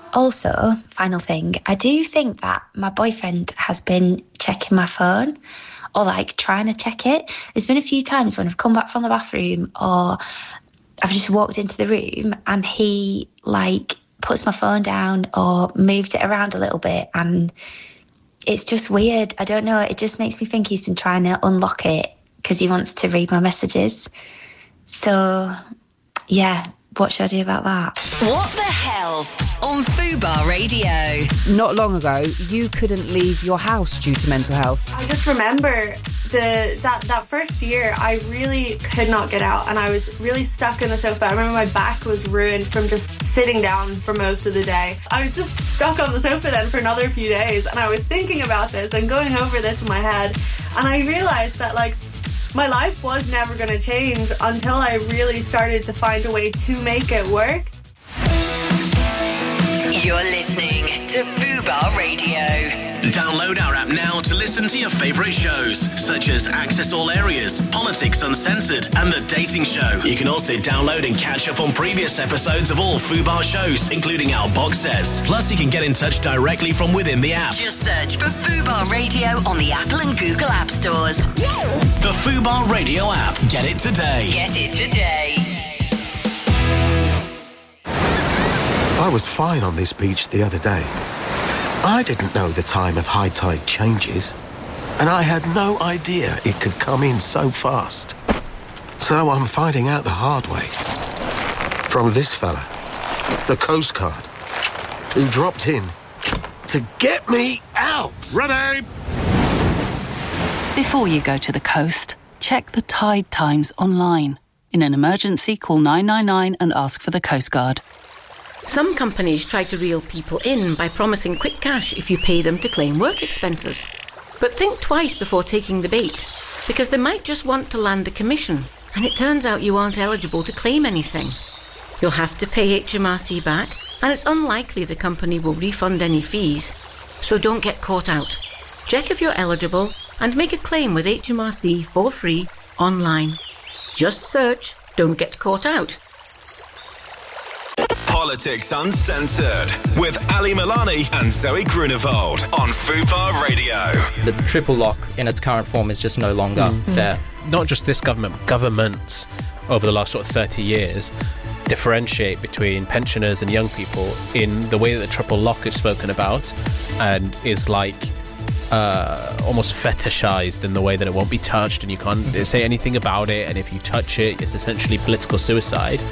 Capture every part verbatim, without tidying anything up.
Also, final thing, I do think that my boyfriend has been checking my phone or like trying to check it. There's been a few times when I've come back from the bathroom or I've just walked into the room and he like puts my phone down or moves it around a little bit, and it's just weird. I don't know. It just makes me think he's been trying to unlock it because he wants to read my messages. So, yeah. What should I do about that? What the Health on Fubar Radio. Not long ago, you couldn't leave your house due to mental health. I just remember the that, that first year, I really could not get out and I was really stuck in the sofa. I remember my back was ruined from just sitting down for most of the day. I was just stuck on the sofa then for another few days, and I was thinking about this and going over this in my head, and I realised that, like, my life was never going to change until I really started to find a way to make it work. You're listening to Fubar Radio. Download our app now to listen to your favourite shows, such as Access All Areas, Politics Uncensored, and The Dating Show. You can also download and catch up on previous episodes of all Fubar shows, including our box sets. Plus, you can get in touch directly from within the app. Just search for Fubar Radio on the Apple and Google App Stores. The Fubar Radio app. Get it today. Get it today. I was fine on this beach the other day. I didn't know the time of high tide changes, and I had no idea it could come in so fast. So I'm finding out the hard way. From this fella, the Coast Guard, who dropped in to get me out. Ready! Before you go to the coast, check the tide times online. In an emergency, call nine nine nine and ask for the Coast Guard. Some companies try to reel people in by promising quick cash if you pay them to claim work expenses. But think twice before taking the bait, because they might just want to land a commission, and it turns out you aren't eligible to claim anything. You'll have to pay H M R C back, and it's unlikely the company will refund any fees. So don't get caught out. Check if you're eligible and make a claim with H M R C for free online. Just search "Don't Get Caught Out." Politics Uncensored with Ali Milani and Zoe Grunewald on Fubar Radio. The triple lock in its current form is just no longer mm. fair. Not just this government, but governments over the last sort of thirty years differentiate between pensioners and young people in the way that the triple lock is spoken about, and is like uh, almost fetishized in the way that it won't be touched and you can't say anything about it, and if you touch it, it's essentially political suicide.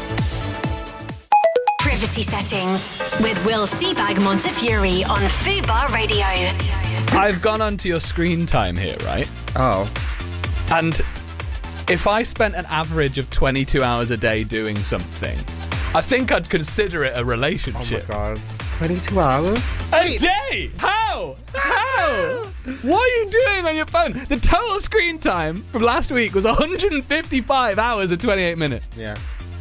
Privacy settings with Will Seabag Montefiore on Fubar Radio. I've gone onto your screen time here, right? Oh. And if I spent an average of twenty-two hours a day doing something, I think I'd consider it a relationship. Oh my God. twenty-two hours? A day? How? How? What are you doing on your phone? The total screen time from last week was one hundred fifty-five hours and twenty-eight minutes. Yeah.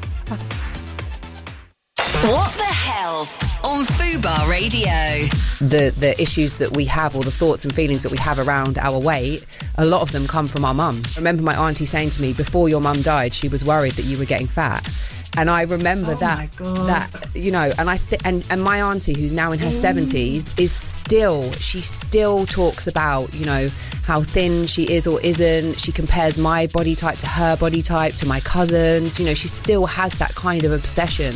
What the Health on Fubar Radio. The the issues that we have, or the thoughts and feelings that we have around our weight, a lot of them come from our mums. I remember my auntie saying to me, before your mum died, she was worried that you were getting fat. And I remember oh that, that you know, and I th- and, and my auntie, who's now in her seventies, is still, she still talks about, you know, how thin she is or isn't. She compares my body type to her body type, to my cousins. You know, she still has that kind of obsession.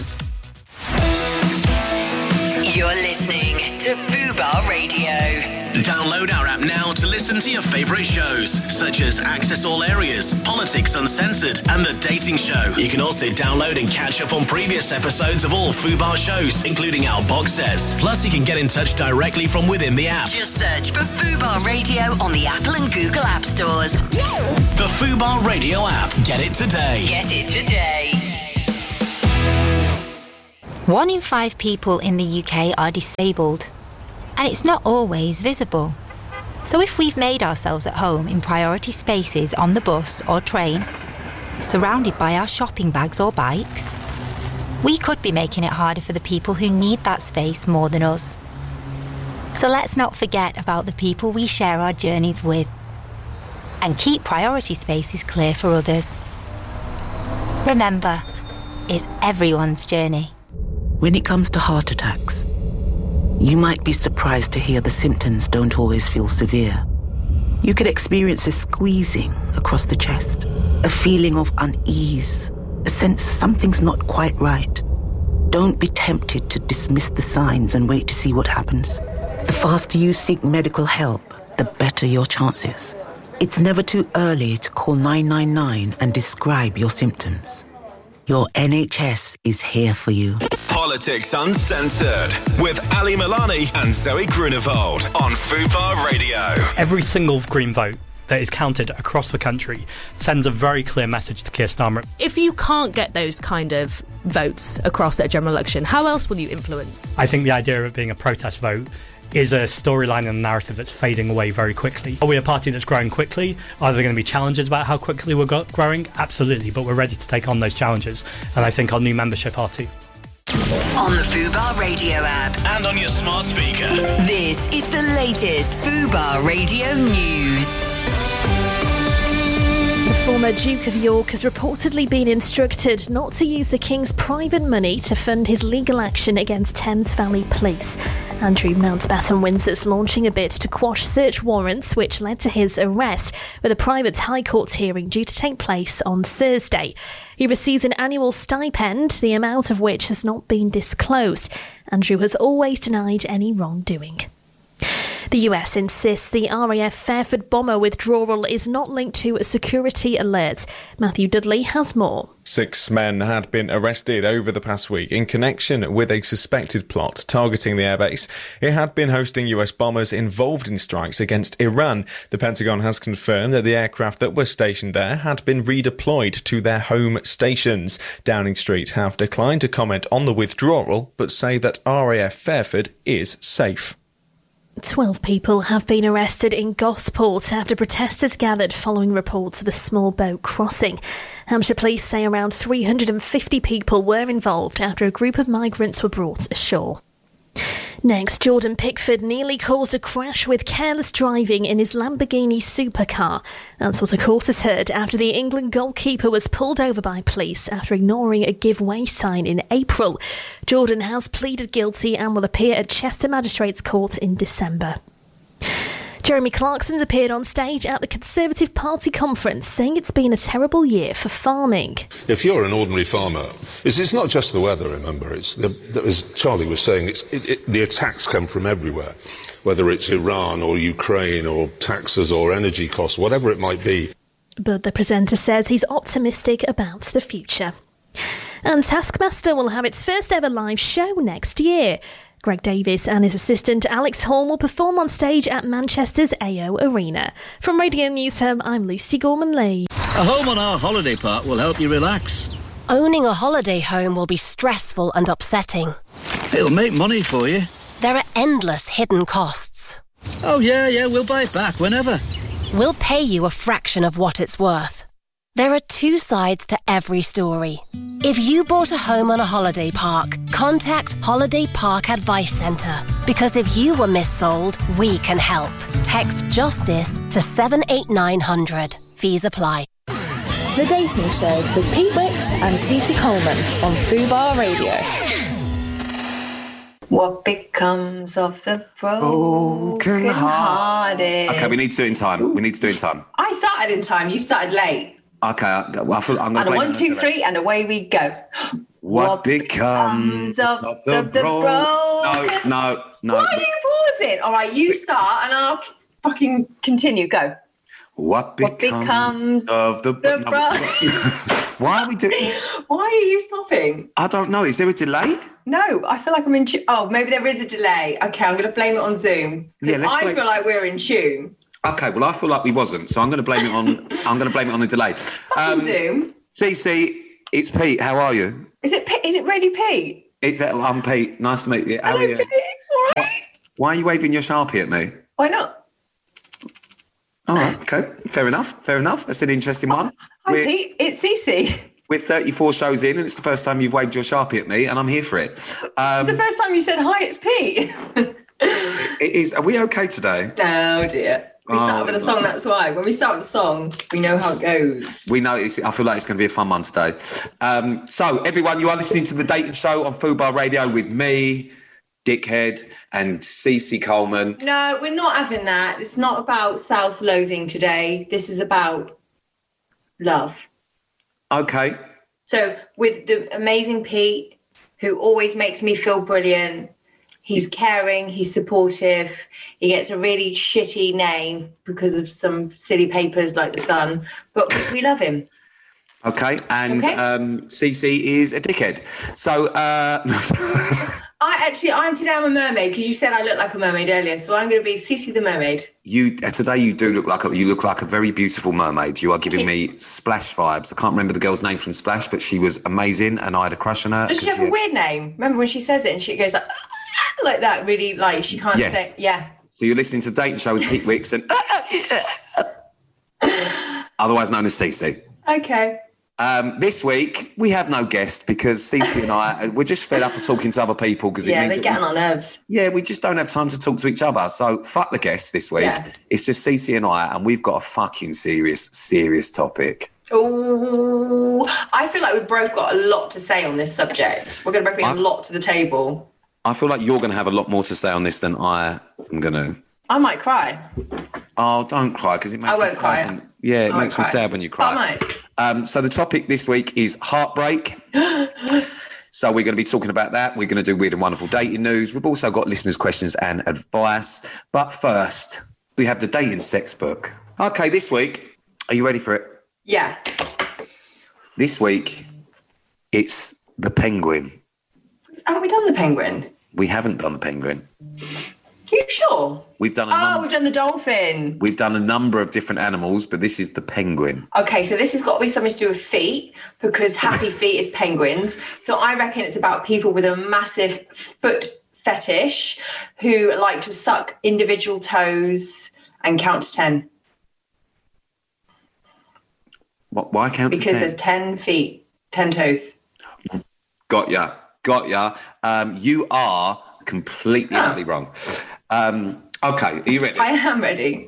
You're listening to Fubar Radio. Download our app now to listen to your favourite shows, such as Access All Areas, Politics Uncensored, and The Dating Show. You can also download and catch up on previous episodes of all Fubar shows, including our box sets. Plus, you can get in touch directly from within the app. Just search for Fubar Radio on the Apple and Google App Stores. The Fubar Radio app. Get it today. Get it today. One in five people in the U K are disabled, and it's not always visible. So if we've made ourselves at home in priority spaces on the bus or train, surrounded by our shopping bags or bikes, we could be making it harder for the people who need that space more than us. So let's not forget about the people we share our journeys with, and keep priority spaces clear for others. Remember, it's everyone's journey. When it comes to heart attacks, You might be surprised to hear the symptoms don't always feel severe. You could experience a squeezing across the chest, a feeling of unease, a sense something's not quite right. Don't be tempted to dismiss the signs and wait to see what happens. The faster you seek medical help, the better your chances. It's never too early to call nine nine nine and describe your symptoms. Your N H S is here for you. Politics Uncensored with Ali Milani and Zoe Grunewald on Fubar Radio. Every single Green vote that is counted across the country sends a very clear message to Keir Starmer. If you can't get those kind of votes across at a general election, how else will you influence? I think the idea of it being a protest vote is a storyline and a narrative that's fading away very quickly. Are we a party that's growing quickly? Are there going to be challenges about how quickly we're go- growing? Absolutely, but we're ready to take on those challenges, and I think our new membership are too. On the Fubar Radio app. And on your smart speaker. This is the latest Fubar Radio news. The former Duke of York has reportedly been instructed not to use the King's private money to fund his legal action against Thames Valley Police. Andrew Mountbatten Windsor's launching a bid to quash search warrants which led to his arrest, with a private High Court hearing due to take place on Thursday. He receives an annual stipend, the amount of which has not been disclosed. Andrew has always denied any wrongdoing. The U S insists the R A F Fairford bomber withdrawal is not linked to a security alert. Matthew Dudley has more. Six men had been arrested over the past week in connection with a suspected plot targeting the airbase. It had been hosting U S bombers involved in strikes against Iran. The Pentagon has confirmed that the aircraft that were stationed there had been redeployed to their home stations. Downing Street have declined to comment on the withdrawal, but say that R A F Fairford is safe. Twelve people have been arrested in Gosport after protesters gathered following reports of a small boat crossing. Hampshire police say around three hundred fifty people were involved after a group of migrants were brought ashore. Next, Jordan Pickford nearly caused a crash with careless driving in his Lamborghini supercar. That's what a court has heard after the England goalkeeper was pulled over by police after ignoring a give way sign in April. Jordan has pleaded guilty and will appear at Chester Magistrates Court in December. Jeremy Clarkson's appeared on stage at the Conservative Party conference, saying it's been a terrible year for farming. If you're an ordinary farmer, it's, it's not just the weather, remember. It's the, as Charlie was saying, it's, it, it, the attacks come from everywhere, whether it's Iran or Ukraine or taxes or energy costs, whatever it might be. But the presenter says he's optimistic about the future. And Taskmaster will have its first ever live show next year. Greg Davis and his assistant Alex Horn will perform on stage at Manchester's A O Arena. From Radio News Hub, I'm Lucy Gorman-Lee. A home on our holiday park will help you relax. Owning a holiday home will be stressful and upsetting. It'll make money for you. There are endless hidden costs. Oh yeah, yeah, we'll buy it back whenever. We'll pay you a fraction of what it's worth. There are two sides to every story. If you bought a home on a holiday park, contact Holiday Park Advice Centre. Because if you were missold, we can help. Text JUSTICE to seven eight nine hundred. Fees apply. The Dating Show with Pete Wicks and Cece Coleman on Fubar Radio. What becomes of the broken hearted? Okay, we need to do it in time. We need to do it in time. I started in time. You started late. Okay, I, I feel, I'm going to play one, two, three, and away we go. What, what becomes, becomes of, of the, the broken? No, no, no. Why are you pausing? All right, you start, and I'll fucking continue. Go. What becomes, what becomes of the, the no, bro- Why are we doing? Why are you stopping? I don't know. Is there a delay? No, I feel like I'm in tune. Oh, maybe there is a delay. Okay, I'm going to blame it on Zoom. Yeah, let's I blame- feel like we're in tune. Okay, well, I feel like we wasn't, so I'm going to blame it on. I'm going to blame it on the delay. Um, Zoom. Cece, it's Pete. How are you? Is it? Is it really Pete? It's. Uh, I'm Pete. Nice to meet you. How Hello, are you? Pete. All right. Why, why are you waving your Sharpie at me? Why not? All right. Okay. Fair enough. Fair enough. That's an interesting one. Hi, we're, Pete. It's Cece. We're thirty-four shows in, and it's the first time you've waved your Sharpie at me, and I'm here for it. Um, it's the first time you said hi. It's Pete. It is. Are we okay today? Oh dear. We start oh, with a song, that's why. When we start with a song, we know how it goes. We know, it's, I feel like it's going to be a fun one today. Um, so, everyone, you are listening to The Dating Show on Fubar Radio with me, dickhead, and Cece Coleman. No, we're not having that. It's not about self-loathing today. This is about love. Okay. So with the amazing Pete, who always makes me feel brilliant, he's caring, he's supportive, he gets a really shitty name because of some silly papers like The Sun, but we love him. Okay, and Okay. Um, Cece is a dickhead. So, uh... I actually, I'm today I'm a mermaid because you said I look like a mermaid earlier, so I'm going to be Cece the mermaid. You uh, today you do look like a, you look like a very beautiful mermaid. You are giving me Splash vibes. I can't remember the girl's name from Splash, but she was amazing, and I had a crush on her. Does she 'cause have a weird name? Remember when she says it and she goes like, like that, really, like she can't Yes. say, yeah. So you're listening to the Dating Show with Pete Wicks and otherwise known as Cece. Okay. Um, this week we have no guest because Cece and I we're just fed up of talking to other people because it Yeah, means they're that getting we- on nerves. Yeah, we just don't have time to talk to each other. So fuck the guests this week. Yeah. It's just Cece and I, and we've got a fucking serious, serious topic. Oh, I feel like we've both got a lot to say on this subject. We're going to bring a lot to the table. I feel like you're going to have a lot more to say on this than I am going to. I might cry. Oh, don't cry because it makes I me won't sad. cry. When, yeah, it I won't makes me cry. sad when you But cry. I might. Um, so the topic this week is heartbreak. So we're going to be talking about that. We're going to do weird and wonderful dating news. We've also got listeners' questions and advice. But first, we have the dating sex book. Okay, this week, are you ready for it? Yeah. This week, it's the penguin. Haven't we done the penguin? We haven't done the penguin. Are you sure? We've done a Oh, num- we've done the dolphin. we've done a number of different animals, but this is the penguin. Okay, so this has got to be something to do with feet because happy feet is penguins. So I reckon it's about people with a massive foot fetish who like to suck individual toes and count to ten What, why count to because ten? there's ten feet, ten toes. Got ya, got ya. Um, you are completely utterly wrong. Um, okay, are you ready? I am ready.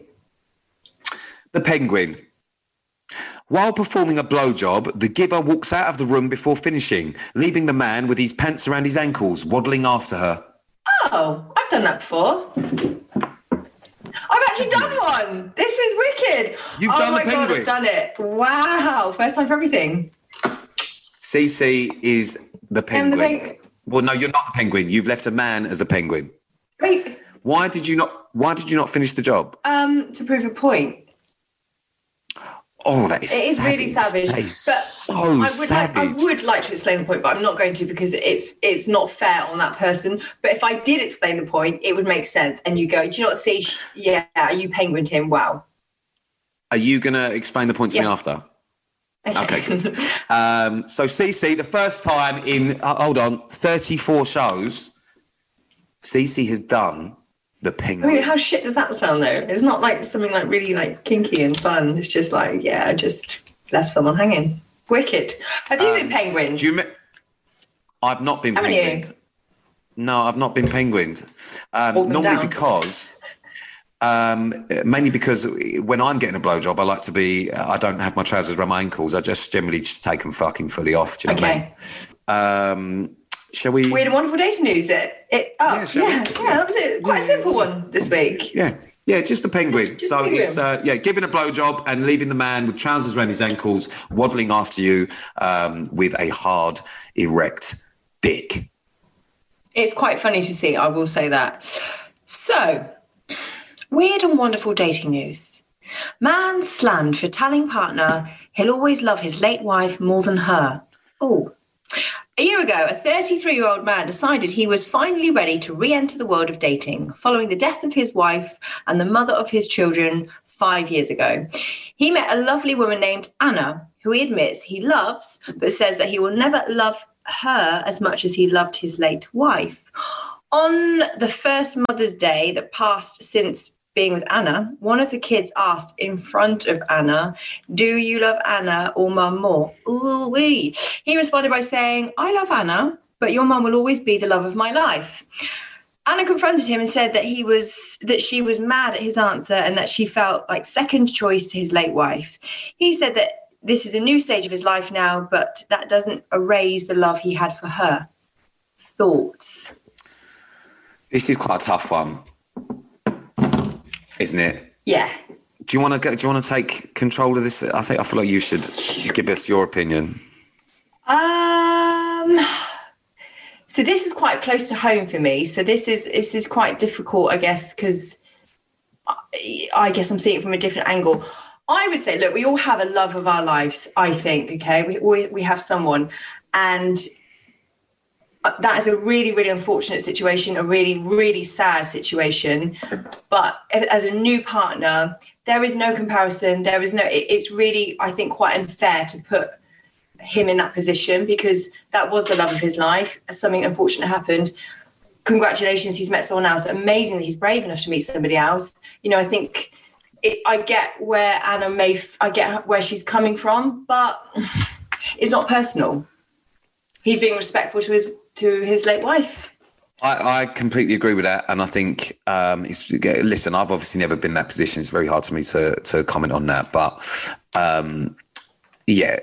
The penguin. While performing a blowjob, the giver walks out of the room before finishing, leaving the man with his pants around his ankles, waddling after her. Oh, I've done that before. I've actually done one. This is wicked. You've oh done my the God, penguin? I've done it. Wow. First time for everything. Cece is the I'm penguin. the penguin. Well, no, you're not the penguin. You've left a man as a penguin. Wait, Why did you not? Why did you not finish the job? um, to prove a point. Oh, that is It is savage. really savage. That is but so I would savage. like I would like to explain the point, but I'm not going to because it's it's not fair on that person. But if I did explain the point, it would make sense. And you go, do you not see? Yeah, are you penguin Tim? Wow. Are you going to explain the point to me Yeah. after? Okay. good. um, so, Cece, the first time in, uh, hold on, thirty-four shows, Cece has done the I penguin. mean, how shit does that sound though? It's not like something like really like kinky and fun. It's just like, yeah, I just left someone hanging. Wicked. Have you been penguined? Do you me- I've not been Haven't you? penguined. No, I've not been penguined. Um, Hold them normally down. because, um, mainly because when I'm getting a blowjob, I like to be, I don't have my trousers around my ankles. I just generally just take them fucking fully off. Do you know Okay. what I mean? Um, shall we? Weird and wonderful dating news. It. It. Oh, yeah, shall we? yeah, that was it. Quite a simple one this week. Yeah. Yeah, just a penguin. Just so a penguin. it's, uh, yeah, giving a blowjob and leaving the man with trousers around his ankles, waddling after you um, with a hard, erect dick. It's quite funny to see, I will say that. So, weird and wonderful dating news. Man slammed for telling partner he'll always love his late wife more than her. Oh. A year ago, a thirty-three-year-old man decided he was finally ready to re-enter the world of dating following the death of his wife and the mother of his children five years ago. He met a lovely woman named Anna, who he admits he loves, but says that he will never love her as much as he loved his late wife. On the first Mother's Day that passed since being with Anna, one of the kids asked in front of Anna, "Do you love Anna or Mum more?" Ooh-wee. He responded by saying, "I love Anna, but your mum will always be the love of my life." Anna confronted him and said that he was that she was mad at his answer and that she felt like second choice to his late wife. He said that this is a new stage of his life now, but that doesn't erase the love he had for her. Thoughts? This is quite a tough one, isn't it? Yeah. Do you want to go? Do you want to take control of this? I think I feel like you should give us your opinion. Um. So this is quite close to home for me. So this is this is quite difficult, I guess, because I, I guess I'm seeing it from a different angle. I would say, look, we all have a love of our lives. I think, okay, we we, we have someone, and that is a really, really unfortunate situation, a really, really sad situation. But as a new partner, there is no comparison. There is no, it's really, I think, quite unfair to put him in that position because that was the love of his life. Something unfortunate happened. Congratulations, he's met someone else. Amazing that he's brave enough to meet somebody else. You know, I think it, I get where Anna may, I get where she's coming from, but it's not personal. He's being respectful to his to his late wife. I, I completely agree with that, and I think um, it's, listen, I've obviously never been in that position. It's very hard for me to to comment on that, but um, yeah,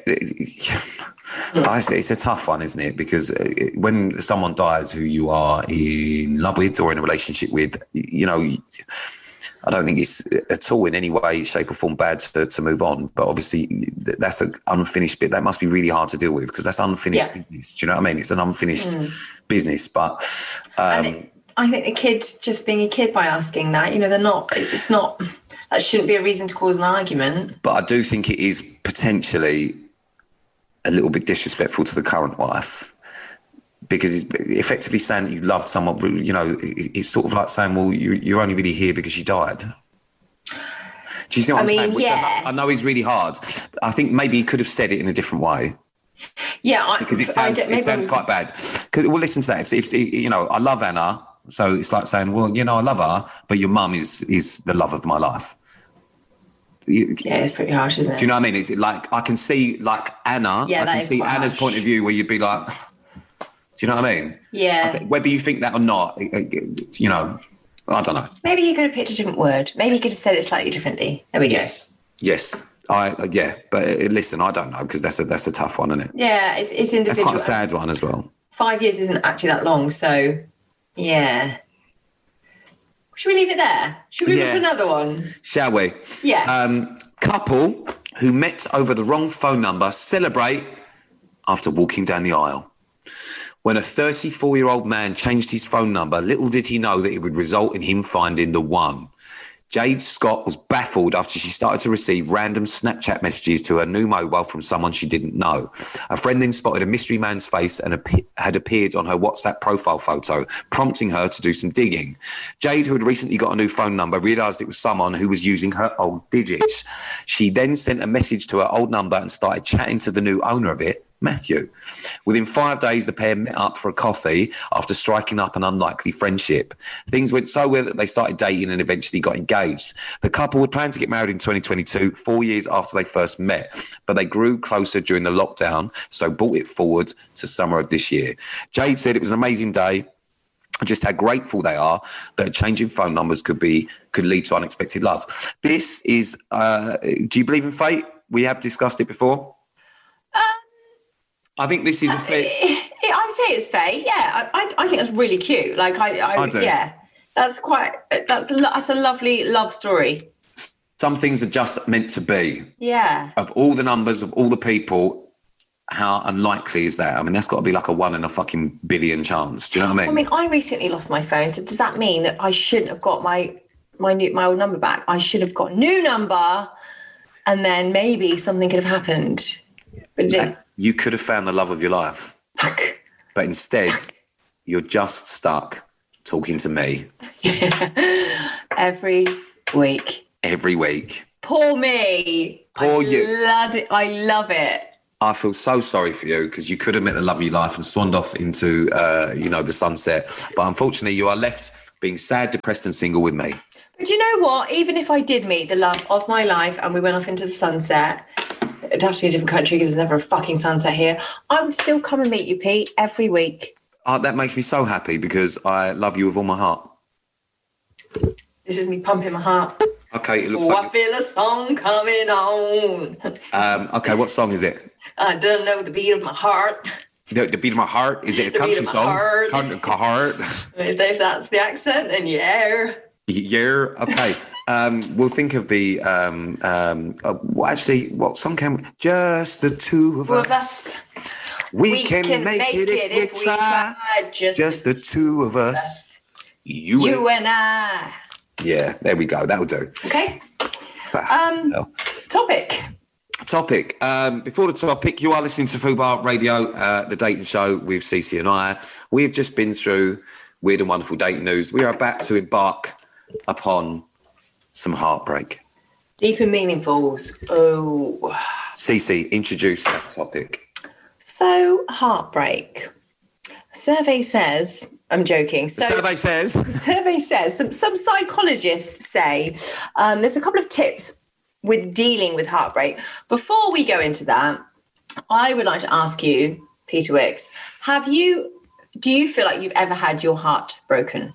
mm. it's a tough one, isn't it? Because when someone dies who you are in love with or in a relationship with, you know, I don't think it's at all in any way, shape or form bad to, to move on. But obviously that's an unfinished bit. That must be really hard to deal with because that's unfinished yeah. business. Do you know what I mean? It's an unfinished mm. business. But um, it, I think the kid just being a kid by asking that, you know, they're not, it's not, that shouldn't be a reason to cause an argument. But I do think it is potentially a little bit disrespectful to the current wife. Because it's effectively saying that you loved someone, you know, it's sort of like saying, well, you, you're only really here because you died. Do you see what I I'm mean, saying? Which yeah. I, know, I know is really hard. I think maybe he could have said it in a different way. Yeah. I, because it sounds, it sounds quite bad. Well, listen to that. If, if, you know, I love Anna. So it's like saying, well, you know, I love her, but your mum is is the love of my life. You, yeah, it's pretty harsh, isn't it? Do you know what I mean? It's like, I can see, like, Anna. Yeah, I can see Anna's harsh. point of view where you'd be like... Do you know what I mean? Yeah. I th- whether you think that or not, you know, I don't know. Maybe he could have picked a different word. Maybe he could have said it slightly differently. There we go. Yes. Yes. I uh, yeah, but uh, listen, I don't know because that's a that's a tough one, isn't it? Yeah, it's it's individual. That's quite a sad one as well. Five years isn't actually that long, so yeah. Should we leave it there? Should we yeah. move to another one? Shall we? Yeah. Um, couple who met over the wrong phone number celebrate after walking down the aisle. When a thirty-four-year-old man changed his phone number, little did he know that it would result in him finding the one. Jade Scott was baffled after she started to receive random Snapchat messages to her new mobile from someone she didn't know. A friend then spotted a mystery man's face and ap- had appeared on her WhatsApp profile photo, prompting her to do some digging. Jade, who had recently got a new phone number, realised it was someone who was using her old digits. She then sent a message to her old number and started chatting to the new owner of it, Matthew. Within five days, the pair met up for a coffee after striking up an unlikely friendship. Things went so well that they started dating and eventually got engaged. The couple would plan to get married in twenty twenty-two, four years after they first met, but they grew closer during the lockdown, so brought it forward to summer of this year. Jade said it was an amazing day, just how grateful they are that changing phone numbers could be could lead to unexpected love. This is, uh, do you believe in fate? We have discussed it before. Um, I think this is a fair... I would say it's fair. Yeah, I, I, I think that's really cute. Like I, I, I do. Yeah, that's quite. That's that's a lovely love story. Some things are just meant to be. Yeah. Of all the numbers of all the people, how unlikely is that? I mean, that's got to be like a one in a fucking billion chance. Do you know what I mean? I mean, I recently lost my phone, so does that mean that I shouldn't have got my my new my old number back? I should have got a new number, and then maybe something could have happened. But it didn't. You could have found the love of your life. Fuck. But instead, you're just stuck talking to me. Every week. Every week. Poor me. Poor I you. Love it. I love it. I feel so sorry for you because you could have met the love of your life and swanned off into, uh, you know, the sunset. But unfortunately, you are left being sad, depressed and single with me. But you know what? Even if I did meet the love of my life and we went off into the sunset, it'd have to be a different country because there's never a fucking sunset here, I would still come and meet you, Pete, every week. Oh, that makes me so happy because I love you with all my heart. This is me pumping my heart. Okay, it looks oh, like... I feel a song coming on. Um, okay, what song is it? I don't know the beat of my heart. The, the beat of my heart. Is it a The country beat of my song? heart. Heart, heart. If that's the accent, then yeah. Yeah. Okay. Um, we'll think of the. Um, um, uh, well, actually, what song can we? Just the two of Two us. of us. We, can, make, it, if, we try. try. Just, Just the two of us. You, you and and I. Yeah. There we go. That'll do. Okay. Um, topic. Topic. Um, before the topic, you are listening to Fubar Radio, uh, the dating show with Cece and I. We've just been through weird and wonderful dating news. We are about to embark upon some heartbreak. Deep and meaningfuls. Oh. Cece, introduce that topic. So, heartbreak. Survey says, I'm joking. So, The survey says. The survey says, some, some psychologists say um, there's a couple of tips with dealing with heartbreak. Before we go into that, I would like to ask you, Peter Wicks, have you, do you feel like you've ever had your heart broken?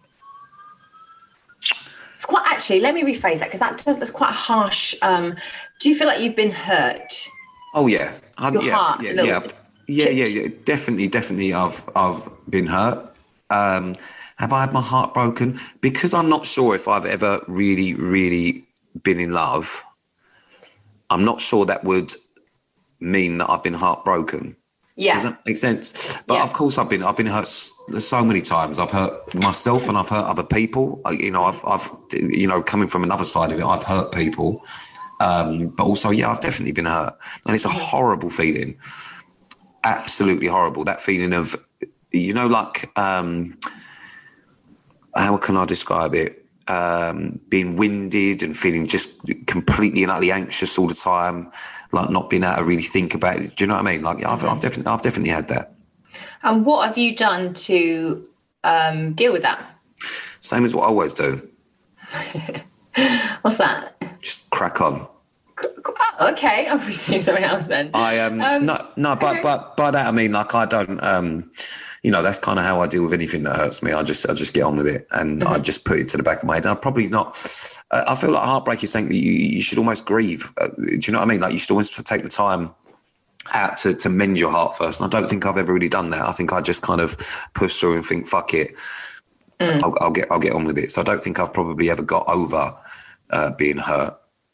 It's quite, actually, let me rephrase that, because that does, that's quite harsh. Um, do you feel like you've been hurt? Oh, yeah. I, Your yeah, heart, yeah, a little yeah. bit Yeah, yeah, yeah. Definitely, definitely I've, I've been hurt. Um, have I had my heart broken? Because I'm not sure if I've ever really, really been in love. I'm not sure that would mean that I've been heartbroken. Yeah. Does that make sense? But of course, I've been I've been hurt so many times. I've hurt myself and I've hurt other people. I, you know, I've I've you know coming from another side of it, I've hurt people. Um, but also, yeah, I've definitely been hurt, and it's a horrible feeling. Absolutely horrible. That feeling of, you know, like um, how can I describe it? Um, being winded and feeling just completely and utterly anxious all the time, like not being able to really think about it. Do you know what I mean? Like, yeah, I've, I've definitely, I've definitely had that. And what have you done to um, deal with that? Same as what I always do. What's that? Just crack on. Oh, okay, I'll be seeing something else then. I um, Um, no no, but okay. but by that I mean like I don't um, you know, that's kind of how I deal with anything that hurts me. I just I just get on with it and Mm-hmm. I just put it to the back of my head. I'm probably not. Uh, I feel like heartbreak is something that you you should almost grieve. Uh, do you know what I mean? Like you should always take the time out to to mend your heart first. And I don't think I've ever really done that. I think I just kind of push through and think, fuck it, Mm. I'll, I'll get I'll get on with it. So I don't think I've probably ever got over uh, being hurt.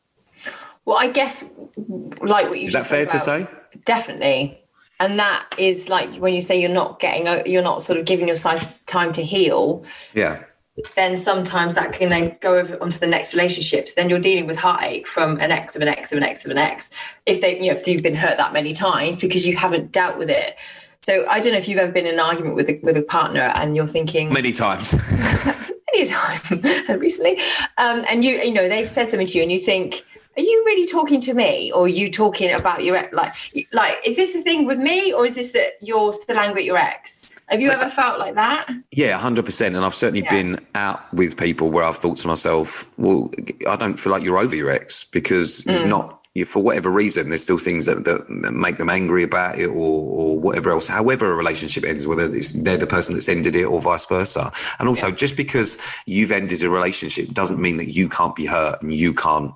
Well, I guess, like what you Is that just fair said to about- say? Definitely. And that is like when you say you're not getting, o- you're not sort of giving yourself time to heal, Yeah. then sometimes that can then go over onto the next relationships. Then you're dealing with heartache from an ex of an ex of an ex of an ex. If they, you know, if you've been hurt that many times because you haven't dealt with it. So I don't know if you've ever been in an argument with a, with a partner and you're thinking Many times. many times recently, um, and you, you know, they've said something to you and you think, are you really talking to me, or are you talking about your ex? Like, like, is this the thing with me, or is this that you're still angry at your ex? Have you ever felt like that? Yeah, one hundred percent. And I've certainly Yeah. been out with people where I've thought to myself, well, I don't feel like you're over your ex because Mm. you've not, you, for whatever reason, there's still things that, that make them angry about it or, or whatever else, however a relationship ends, whether it's, they're the person that's ended it or vice versa. And also, just because you've ended a relationship doesn't mean that you can't be hurt and you can't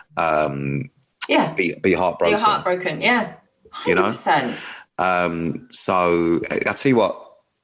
um, Yeah. be, be heartbroken. You're heartbroken, yeah. You know? one hundred percent. Um, so I I tell you what,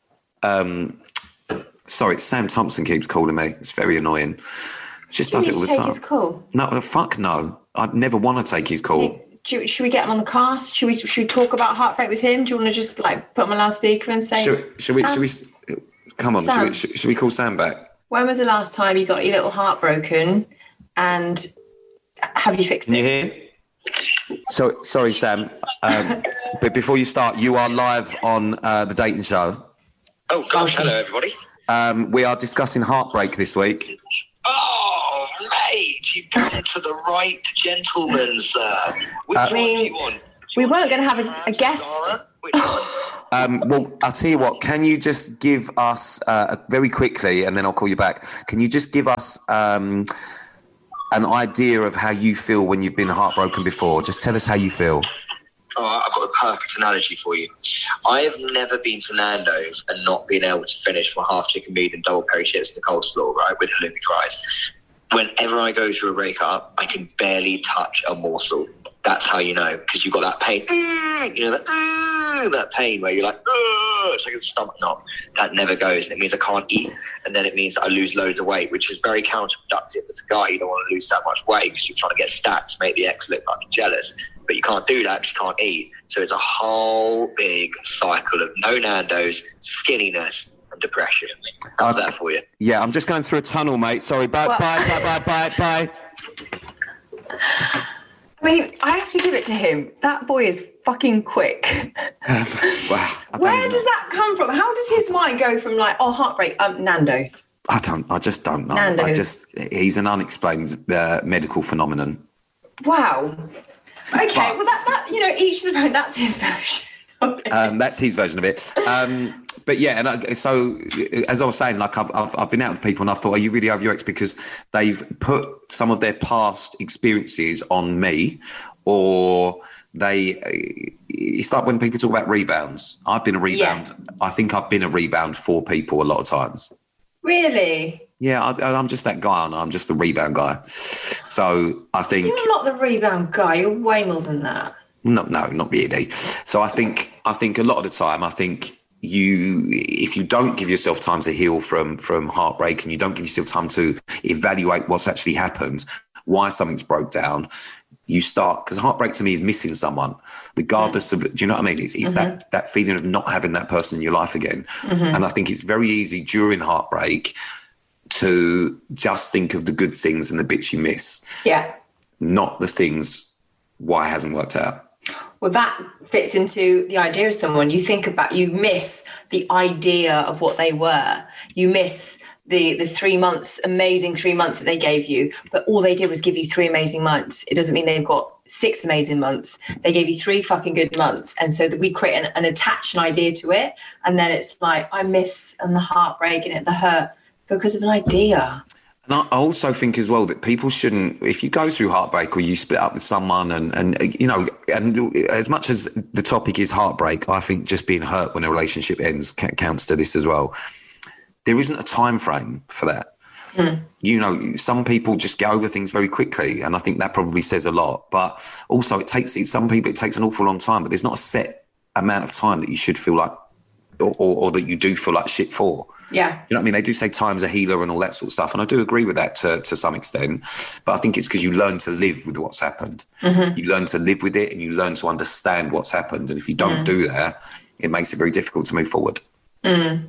um, sorry, Sam Thompson keeps calling me. It's very annoying. Just does Do it you all need the to take time. his call? No, the fuck no. I'd never want to take his call. Do, should we get him on the cast? Should we should we talk about heartbreak with him? Do you want to just like put him on loudspeaker and say, Should, should we? Sam, Should we? Come on. Should Sam. we, should, should we call Sam back? when was the last time you got your little heart broken, and have you fixed Can it? you hear? So sorry, Sam. Um, but before you start, you are live on uh, the dating show. Oh gosh, hello everybody. Um, we are discussing heartbreak this week. Oh mate, you've come to the right gentleman, sir. Which Uh, one do you want? We weren't going to have a, a guest. Um, well, I'll tell you what. Can you just give us uh, very quickly, and then I'll call you back. Can you just give us um, an idea of how you feel when you've been heartbroken before? Just tell us how you feel. Oh, I've got a perfect analogy for you. I have never been to Nando's and not been able to finish my half chicken meat and double peri chips and coleslaw, right, with halloumi fries. whenever I go through a breakup, I can barely touch a morsel. That's how you know, because you've got that pain. You know, that, that pain where you're like, it's like a stomach knot. That never goes. And it means I can't eat. And then it means that I lose loads of weight, which is very counterproductive. As a guy, you don't want to lose that much weight because you're trying to get stats to make the ex look fucking jealous. But you can't do that because you can't eat. So it's a whole big cycle of no Nando's, skinniness, and depression. How's Uh, that for you? Yeah, I'm just going through a tunnel, mate. Sorry. Bye, Well- bye, bye, bye, bye, bye. I mean, I have to give it to him. That boy is fucking quick. Wow. I don't Where even- does that come from? How does his mind go from like, oh, heartbreak, um, Nando's? I don't. I just don't know. I Nando's. just. He's an unexplained uh, medical phenomenon. Wow. Okay, well, that, that you know, each of them, that's his version. Um, that's his version of it. Um, but yeah, and I, so as I was saying, like I've, I've I've been out with people and I thought, are you really over your ex? Because they've put some of their past experiences on me, or they. It's like when people talk about rebounds. I've been a rebound. Yeah. I think I've been a rebound for people a lot of times. Really? Yeah, I, I'm just that guy. I'm just the rebound guy. So I think You're not the rebound guy. You're way more than that. No, no, not really. So I think I think a lot of the time, I think you, if you don't give yourself time to heal from from heartbreak, and you don't give yourself time to evaluate what's actually happened, why something's broke down, you start, because heartbreak to me is missing someone, regardless of, do you know what I mean? It's, it's Mm-hmm. that that feeling of not having that person in your life again. Mhm. And I think it's very easy during heartbreak to just think of the good things and the bits you miss, Yeah. not the things why it hasn't worked out. Well, that fits into the idea of someone. You think about, you miss the idea of what they were. You miss the the three months, amazing three months that they gave you, but all they did was give you three amazing months. It doesn't mean they've got six amazing months. They gave you three fucking good months. And so that we create an, an attach an idea to it. And then it's like, I miss and the heartbreak and it, the hurt because of an idea. And I also think as well that people shouldn't, if you go through heartbreak or you split up with someone and, and you know, and as much as the topic is heartbreak, I think just being hurt when a relationship ends counts to this as well. There isn't a time frame for that. Mm. You know, some people just get over things very quickly, and I think that probably says a lot. But also it takes, some people, it takes an awful long time, but there's not a set amount of time that you should feel like, or, or, or that you do feel like shit for. Yeah. You know what I mean? They do say time's a healer and all that sort of stuff. And I do agree with that to, to some extent. But I think it's because you learn to live with what's happened. Mhm. You learn to live with it and you learn to understand what's happened. And if you don't Mm. do that, it makes it very difficult to move forward. Mm.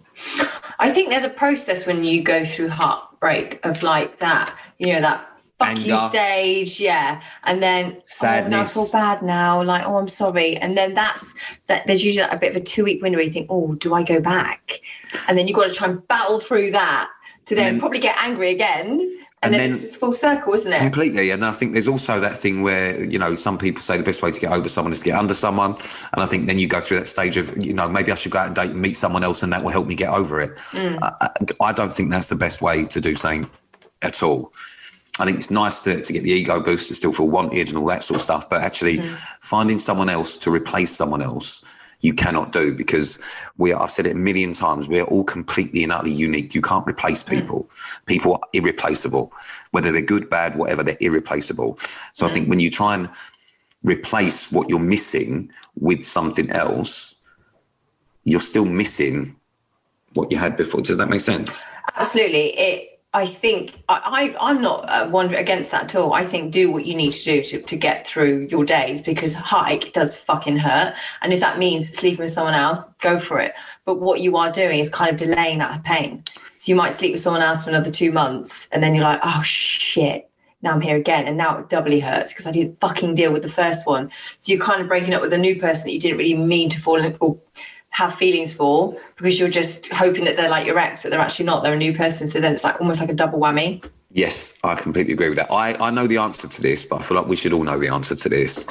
I think there's a process when you go through heartbreak of like that, you know, that fuck you Anger. stage, yeah. And then, Sadness. oh, now I feel bad now, like, oh, I'm sorry. And then that's, that. there's usually a bit of a two-week window where you think, oh, do I go back? And then you've got to try and battle through that to then, then- probably get angry again. And, And then, then- it's just full circle, isn't it? Completely. And I think there's also that thing where, you know, some people say the best way to get over someone is to get under someone. And I think then you go through that stage of, you know, maybe I should go out and date and meet someone else and that will help me get over it. Mm. I, I don't think that's the best way to do something at all. I think it's nice to, to get the ego boost, to still feel wanted and all that sort of stuff. But actually Mm. finding someone else to replace someone else, you cannot do, because we are, I've said it a million times, we're all completely and utterly unique. You can't replace people. People are irreplaceable. Whether they're good, bad, whatever, they're irreplaceable. So I think when you try and replace what you're missing with something else, you're still missing what you had before. Does that make sense? Absolutely. It. I think I, I, I'm not uh, one against that at all. I think do what you need to do to, to get through your days, because heartache does fucking hurt. And if that means sleeping with someone else, go for it. But what you are doing is kind of delaying that pain. So you might sleep with someone else for another two months and then you're like, oh shit, now I'm here again. And now it doubly hurts because I didn't fucking deal with the first one. So you're kind of breaking up with a new person that you didn't really mean to fall in or have feelings for, because you're just hoping that they're like your ex, but they're actually not. They're a new person. So then it's like almost like a double whammy. Yes, I completely agree with that. I, I know the answer to this, but I feel like we should all know the answer to this.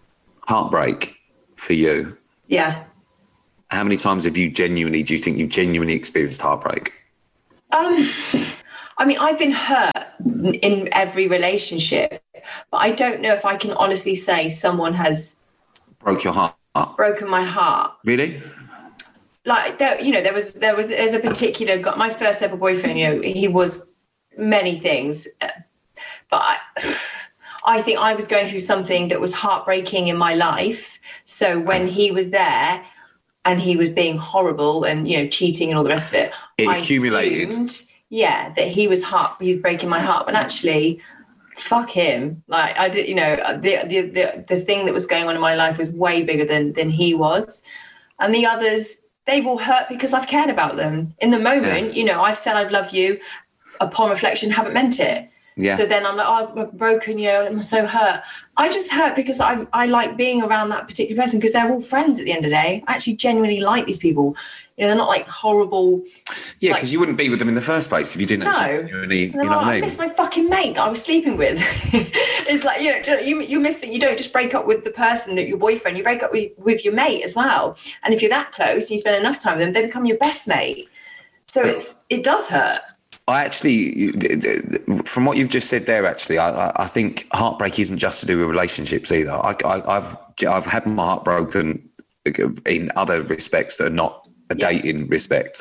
Heartbreak for you. Yeah. How many times have you genuinely, do you think you've genuinely experienced heartbreak? Um, I mean, I've been hurt in every relationship, but I don't know if I can honestly say someone has Broke your heart? broken my heart. Really? Like, there, you know, there was, there was, there's a particular, my first ever boyfriend, you know, he was many things, But I, I think I was going through something that was heartbreaking in my life. So when he was there and he was being horrible and, you know, cheating and all the rest of it, it I accumulated. Assumed, yeah, that he was heart, he was breaking my heart. But actually, fuck him. Like I did, you know, the, the the the thing that was going on in my life was way bigger than than he was. And the others, they will hurt because I've cared about them. In the moment, yeah. you know, I've said I love you. Upon reflection, haven't meant it. Yeah. So then I'm like, oh, I'm broken, you know, I'm so hurt. I just hurt because I I like being around that particular person because they're all friends at the end of the day. I actually genuinely like these people. You know, they're not like horrible. Yeah, because like, you wouldn't be with them in the first place if you didn't no. actually genuinely, you know like, what I I mean? miss my fucking mate that I was sleeping with. It's like, you know, you, you miss that you don't just break up with the person that your boyfriend, you break up with, with your mate as well. And if you're that close and you spend enough time with them, they become your best mate. So it's it does hurt. I actually, from what you've just said there, actually, I, I think heartbreak isn't just to do with relationships either. I, I, I've I've had my heart broken in other respects that are not a dating respect,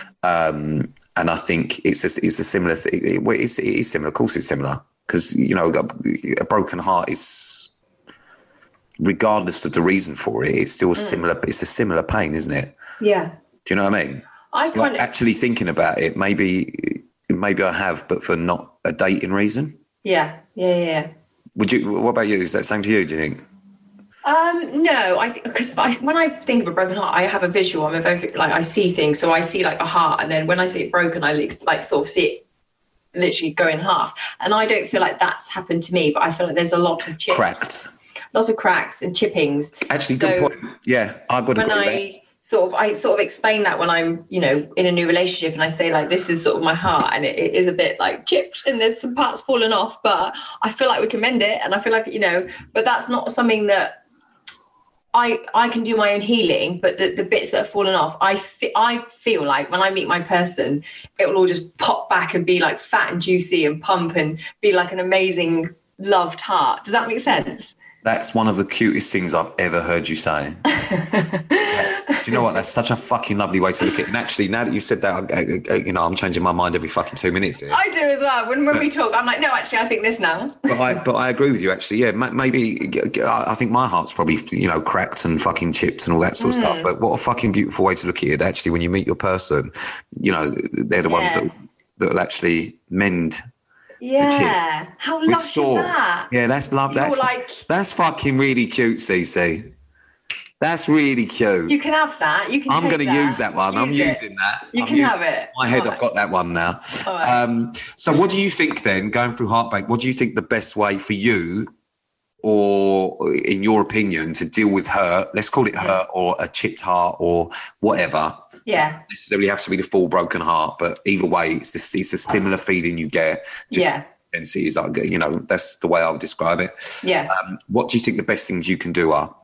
um, and I think it's a, it's a similar thing. It, it's, it is similar, of course, it's similar because you know a broken heart is, regardless of the reason for it, it's still a similar. It's a similar pain, isn't it? Yeah. Do you know what I mean? I it's kind like of actually thinking about it. Maybe. Maybe I have, but for not a dating reason. Yeah, yeah, yeah. Would you? What about you? Is that the same for you? Do you think? Um, no, I because I, when I think of a broken heart, I have a visual. I'm a very like I see things, so I see like a heart, and then when I see it broken, I like, like sort of see it literally go in half. And I don't feel like that's happened to me, but I feel like there's a lot of chips, cracks, lots of cracks and chippings. Actually, so good point. Yeah, I've got to when agree I. with that. Sort of, I sort of explain that when I'm, you know, in a new relationship and I say like, this is sort of my heart and it, it is a bit like chipped and there's some parts falling off, but I feel like we can mend it. And I feel like, you know, but that's not something that I I can do my own healing, but the, the bits that have fallen off, I, fe- I feel like when I meet my person, it will all just pop back and be like fat and juicy and pump and be like an amazing loved heart. Does that make sense? That's one of the cutest things I've ever heard you say. Do you know what? That's such a fucking lovely way to look at it. And actually, now that you've said that, I, I, you know, I'm changing my mind every fucking two minutes here. I do as well. When when we talk, I'm like, no, actually, I think this now. But I, but I agree with you, actually. Yeah, maybe I think my heart's probably, you know, cracked and fucking chipped and all that sort of mm. stuff. But what a fucking beautiful way to look at it. Actually, when you meet your person, you know, they're the yeah. ones that that will actually mend. Yeah, how lush is that? Yeah, that's love. That's like, that's fucking really cute, Cece. That's really cute. You can have that. You can. I'm going to use use that one. Use I'm it. using that. You I'm can using, have it. In my head, All I've right. got that one now. All right. Um, so, what do you think then, going through heartbreak? What do you think the best way for you, or in your opinion, to deal with hurt? Let's call it hurt, or a chipped heart, or whatever. Yeah. It doesn't necessarily have to be the full broken heart, but either way, it's this. It's a similar feeling you get. Just yeah. Intensity is like, you know, that's the way I would describe it. Yeah. Um, what do you think the best things you can do are?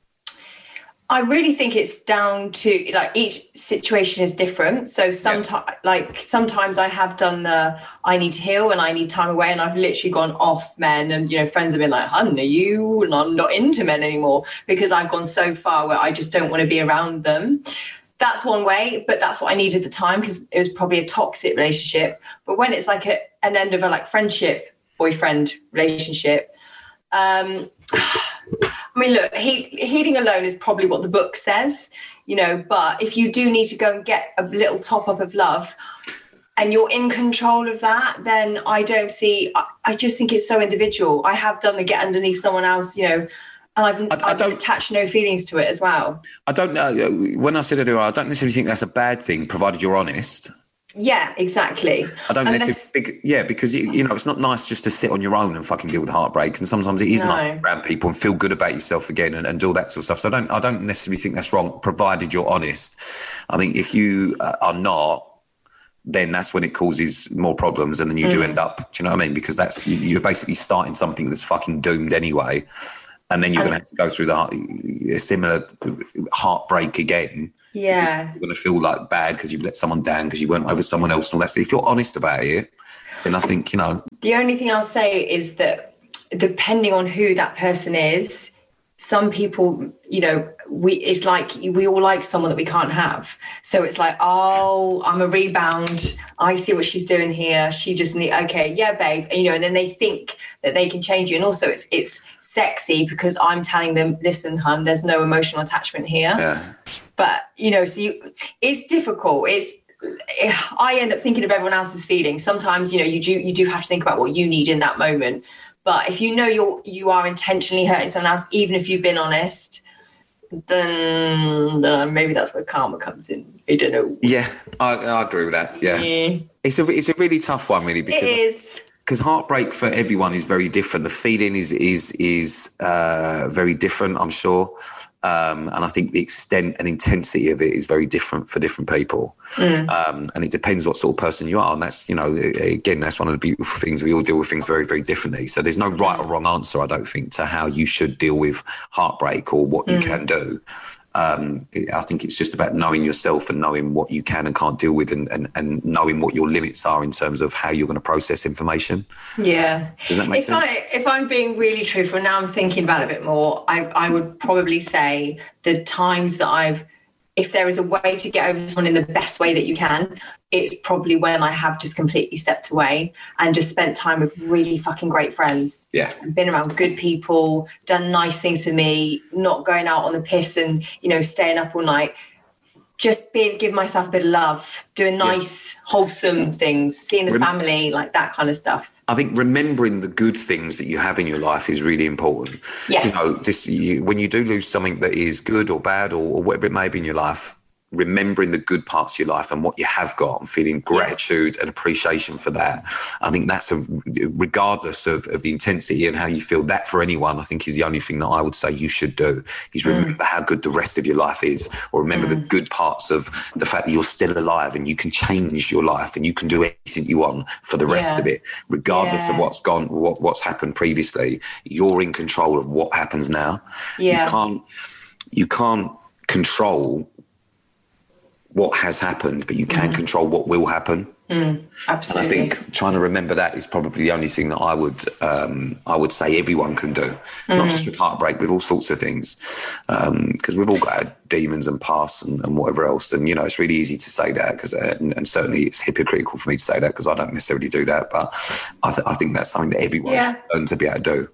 I really think it's down to like each situation is different. So sometimes, yeah. like sometimes I have done the I need to heal and I need time away, and I've literally gone off men, and you know, friends have been like, "Hun, are you not not into men anymore?" Because I've gone so far where I just don't want to be around them. That's one way, but that's what I needed at the time because it was probably a toxic relationship. But when it's like a, an end of a like friendship, boyfriend relationship, um, I mean, look, he, healing alone is probably what the book says, you know, but if you do need to go and get a little top up of love and you're in control of that, then I don't see, I, I just think it's so individual. I have done the get underneath someone else, you know, and I've, I, I I've don't attach no feelings to it as well. I don't know. When I said earlier, I don't necessarily think that's a bad thing, provided you're honest. Yeah, exactly. I don't Unless... necessarily think, yeah, because, you, you know, it's not nice just to sit on your own and fucking deal with heartbreak. And sometimes it is no. nice to be around people and feel good about yourself again and, and do all that sort of stuff. So I don't, I don't necessarily think that's wrong, provided you're honest. I think if you uh, are not, then that's when it causes more problems, and then you mm. do end up, do you know what I mean? Because that's, you're basically starting something that's fucking doomed anyway. And then you're going to have to go through the heart, a similar heartbreak again. Yeah. You're going to feel like bad because you've let someone down because you weren't over someone else and all that. So if you're honest about it, then I think, you know. The only thing I'll say is that depending on who that person is, some people, you know, we it's like we all like someone that we can't have. So it's like, oh, I'm a rebound. I see what she's doing here. She just need, okay, yeah, babe. You know, and then they think that they can change you. And also it's it's sexy because I'm telling them, listen, hun, there's no emotional attachment here. Yeah. But, you know, so you, it's difficult. It's, I end up thinking of everyone else's feelings. Sometimes, you know, you do you do have to think about what you need in that moment. But if you know you're you are intentionally hurting someone else, even if you've been honest, then uh, maybe that's where karma comes in. I don't know. Yeah, I, I agree with that. Yeah. yeah, it's a it's a really tough one, really, because it is. Because heartbreak for everyone is very different. The feeling is is is uh, very different, I'm sure. Um, and I think the extent and intensity of it is very different for different people. Mm. Um, and it depends what sort of person you are. And that's, you know, again, that's one of the beautiful things. We all deal with things very, very differently. So there's no right or wrong answer, I don't think, to how you should deal with heartbreak or what mm. you can do. Um, I think it's just about knowing yourself and knowing what you can and can't deal with, and, and, and knowing what your limits are in terms of how you're going to process information. Yeah. Does that make if sense? I, if I'm being really truthful, now I'm thinking about it a bit more, I, I would probably say the times that I've, if there is a way to get over someone in the best way that you can, it's probably when I have just completely stepped away and just spent time with really fucking great friends. Yeah. And been around good people, done nice things for me, not going out on the piss and, you know, staying up all night. Just being, give myself a bit of love, doing nice, yeah. wholesome things, seeing the Rem- family, like that kind of stuff. I think remembering the good things that you have in your life is really important. Yeah. You know, this, you, when you do lose something that is good or bad or, or whatever it may be in your life, remembering the good parts of your life and what you have got and feeling gratitude yeah. and appreciation for that. I think that's a, regardless of, of the intensity and how you feel, that for anyone, I think is the only thing that I would say you should do is remember mm. how good the rest of your life is, or remember mm. the good parts of the fact that you're still alive and you can change your life and you can do anything you want for the rest yeah. of it, regardless yeah. of what's gone, what, what's happened previously. You're in control of what happens now. Yeah. You can't, you can't control what has happened, but you can mm. control what will happen. Mm, absolutely. And I think trying to remember that is probably the only thing that I would um, I would say everyone can do, mm. not just with heartbreak, with all sorts of things, because um, we've all got our demons and pasts and, and whatever else. And, you know, it's really easy to say that, because uh, and, and certainly it's hypocritical for me to say that because I don't necessarily do that. But I, th- I think that's something that everyone yeah. should learn to be able to do.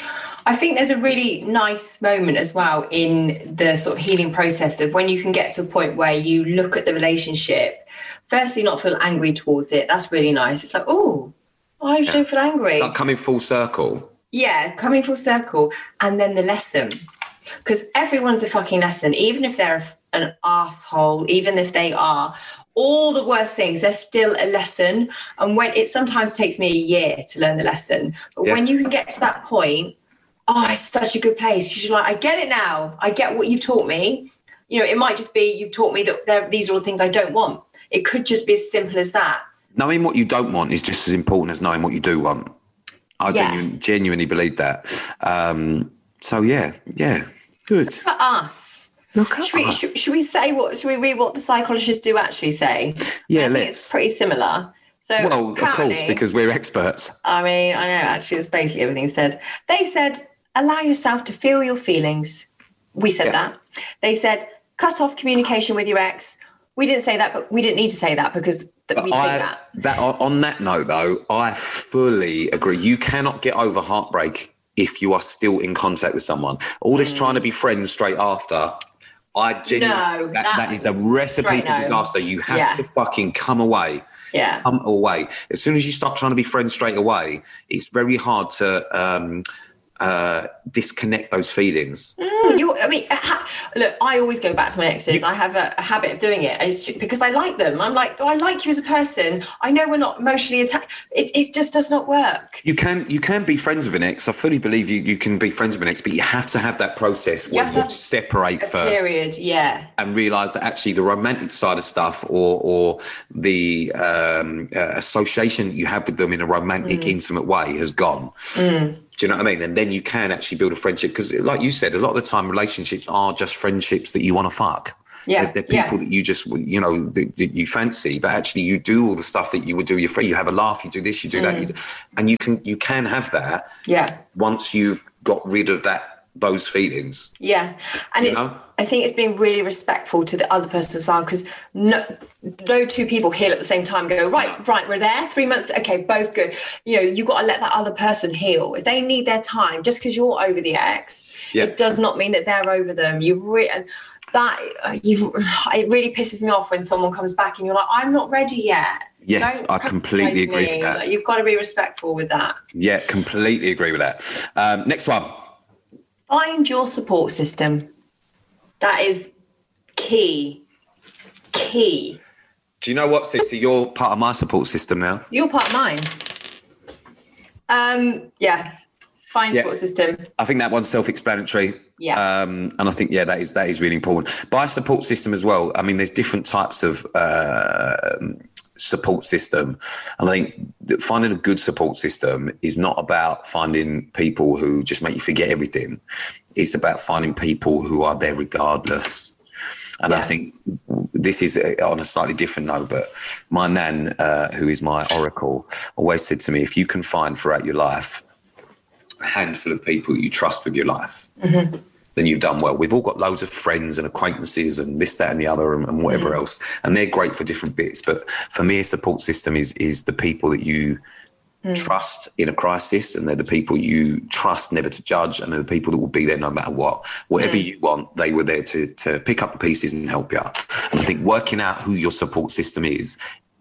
I think there's a really nice moment as well in the sort of healing process of when you can get to a point where you look at the relationship, firstly, not feel angry towards it. That's really nice. It's like, oh, I yeah. don't feel angry. Like coming full circle. Yeah, coming full circle. And then the lesson. Because everyone's a fucking lesson. Even if they're an asshole, even if they are all the worst things, they're still a lesson. And when it sometimes takes me a year to learn the lesson. But yeah. when you can get to that point, oh, it's such a good place. Because you're like, I get it now. I get what you've taught me. You know, it might just be you've taught me that there, these are all the things I don't want. It could just be as simple as that. Knowing what you don't want is just as important as knowing what you do want. I yeah. genuinely, genuinely believe that. Um, so, yeah, yeah, good. Look at us. Look at should we, us. Should, should we say what, should we read what the psychologists do actually say? Yeah, I let's. think it's pretty similar. So well, of course, because we're experts. I mean, I know, actually, it's basically everything said. They said, allow yourself to feel your feelings. We said yeah. that. They said, cut off communication with your ex. We didn't say that, but we didn't need to say that because th- we I, think that. that. On that note, though, I fully agree. You cannot get over heartbreak if you are still in contact with someone. All this mm. trying to be friends straight after, I genuinely, no, that, that, that is a recipe for no. disaster. You have yeah. to fucking come away. Yeah. Come away. As soon as you start trying to be friends straight away, it's very hard to um, uh, disconnect those feelings. Mm, you, I mean, ha- look, I always go back to my exes. You, I have a, a habit of doing it it's just because I like them. I'm like, oh, I like you as a person. I know we're not emotionally attached. It, it just does not work. You can you can be friends with an ex. I fully believe you, you can be friends with an ex, but you have to have that process where you, you separate first. Period, yeah. And realise that actually the romantic side of stuff or or the um, uh, association you have with them in a romantic, mm. intimate way has gone. Mm. Do you know what I mean? And then you can actually build a friendship because, like you said, a lot of the time relationships are just friendships that you want to fuck. Yeah, they're, they're people yeah. that you just, you know, that, that you fancy, but actually you do all the stuff that you would do with your friend. You have a laugh, you do this, you do mm. that, you do, and you can you can have that. Yeah. Once you've got rid of that those feelings. Yeah. And You it's, know? I think it's being really respectful to the other person as well, because no, no two people heal at the same time go, right, right, we're there, three months, okay, both good. You know, you've got to let that other person heal. If they need their time, just because you're over the ex, Yeah. it does not mean that they're over them. You've re- and that, uh, you've, it really pisses me off when someone comes back and you're like, I'm not ready yet. Yes, Don't I completely agree me. with that. Like, you've got to be respectful with that. Yeah, completely agree with that. Um, next one. Find your support system. That is key. Key. Do you know what, Sixty? You're part of my support system now. You're part of mine. Um, yeah. Find Yeah. support system. I think that one's self-explanatory. Yeah. Um, and I think, yeah, that is that is really important. By support system as well, I mean, there's different types of uh, support system. And I think that finding a good support system is not about finding people who just make you forget everything. It's about finding people who are there regardless. And I think this is on a slightly different note, but my nan, uh, who is my oracle, always said to me, if you can find throughout your life a handful of people you trust with your life, Mm-hmm. then you've done well. We've all got loads of friends and acquaintances and this, that and the other and, and whatever Mm-hmm. else. And they're great for different bits. But for me, a support system is is the people that you Mm. trust in a crisis, and they're the people you trust never to judge, and they're the people that will be there no matter what. Whatever Mm. you want, they were there to to pick up the pieces and help you out. And I think working out who your support system is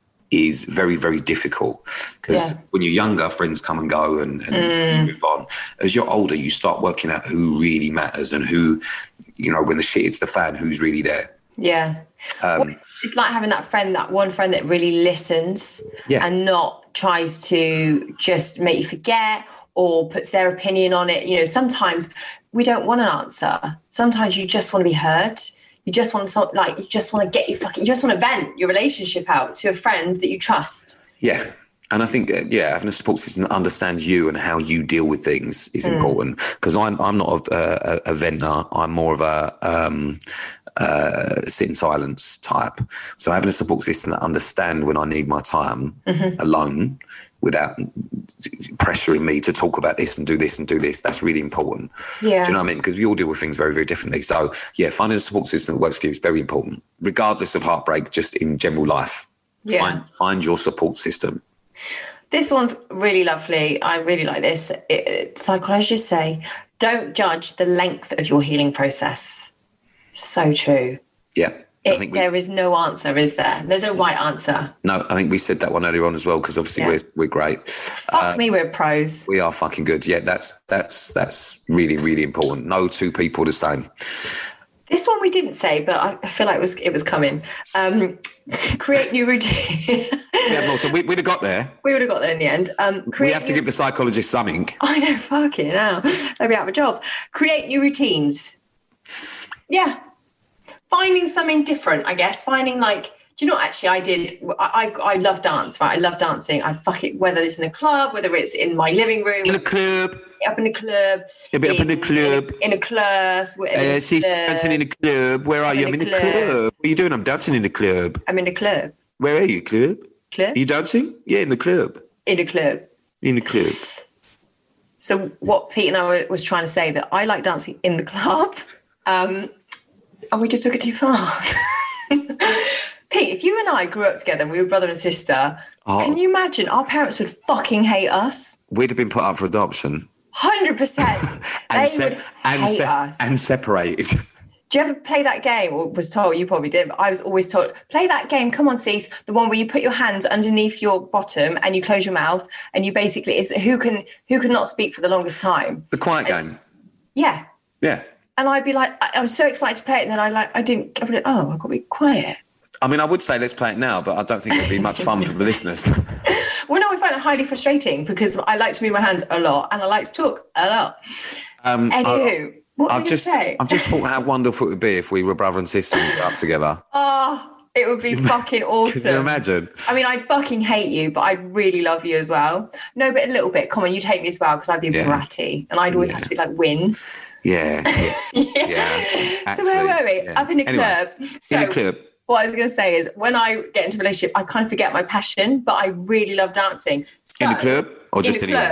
is very, very difficult, because Yeah. when you're younger, friends come and go and, and Mm. you move on. As you're older, you start working out who really matters and who, you know, when the shit hits the fan, who's really there. Yeah. Um, It's like having that friend, that one friend that really listens Yeah. and not tries to just make you forget or puts their opinion on it. You know, sometimes we don't want an answer. Sometimes you just want to be heard. You just want to, like, you just want to get your fucking, you just want to vent your relationship out to a friend that you trust. Yeah. And I think, uh, yeah, having a support system that understands you and how you deal with things is Mm. important, because I'm, I'm not a, a, a venter. I'm more of a um, uh, sit in silence type. So having a support system that understand when I need my time Mhm. alone without pressuring me to talk about this and do this and do this, that's really important. Yeah. Do you know what I mean? Because we all deal with things very, very differently. So, yeah, finding a support system that works for you is very important, regardless of heartbreak, just in general life. Yeah. Find, find your support system. This one's really lovely. I really like this. It, it, psychologists say, don't judge the length of your healing process. So true. Yeah. I It, think we, there is no answer, is there? There's no right answer. no, I think we said that one earlier on as well, because obviously Yeah. we're we're great. Fuck me, we're pros. We are fucking good. Yeah, that's that's that's really, really important. No two people the same. This one we didn't say, but I, I feel like it was it was coming. Um, create new routine. Yeah, Malta, we, we'd have got there. We would have got there in the end. Um, We create have to new- give the psychologist something. I know, fucking hell. They'll be out of a job. Create new routines. Yeah. Finding something different, I guess. Finding like, do you know what actually I did? I, I, I love dance, right? I love dancing. I fuck it, whether it's in a club, whether it's in my living room. In a club. Up in a club. A bit up in the club. In a class. Uh, she's dancing in the club. Where are I'm you? in I'm in the the club. club. What are you doing? I'm dancing in the club. I'm in the club. Where are you, club? Club? Are you dancing? Yeah, in the club. In a club. In the club. So what Pete and I were, was trying to say, that I like dancing in the club, um, and we just took it too far. Pete, if you and I grew up together and we were brother and sister, Oh. can you imagine our parents would fucking hate us? We'd have been put up for adoption. one hundred percent. They And, se- would and, hate se- us. and separated. Do you ever play that game, or was told? You probably did, but I was always told, play that game, come on, Cease, the one where you put your hands underneath your bottom and you close your mouth, and you basically, it's who can who can not speak for the longest time. The quiet It's- game. Yeah. Yeah. And I'd be like, I, I was so excited to play it, and then I like, I didn't, I'd be like, oh, I've got to be quiet. I mean, I would say let's play it now, but I don't think it'd be much fun for the listeners. Well, no, I find it highly frustrating because I like to move my hands a lot and I like to talk a lot. Um, Anywho, I, what I've did just, you say? I've just thought how wonderful it would be if we were brother and sister and grew up together. Oh, it would be fucking awesome. Can you imagine? I mean, I'd fucking hate you, but I'd really love you as well. No, but a little bit. Come on, you'd hate me as well because I'd be Yeah. bratty and I'd always have to be like, win. Yeah. Yeah. yeah, So actually, where were we? yeah. Up in the Anyway, club. So in a club. what I was going to say is when I get into a relationship, I kind of forget my passion, but I really love dancing. So, In the club or in just the anywhere?